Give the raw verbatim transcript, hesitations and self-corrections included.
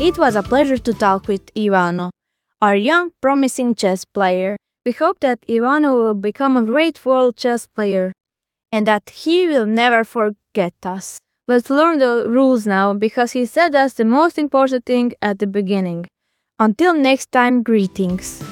It was a pleasure to talk with Ivano, our young, promising chess player. We hope that Ivano will become a great world chess player and that he will never forget us. Let's learn the rules now because he said us the most important thing at the beginning. Until next time, greetings.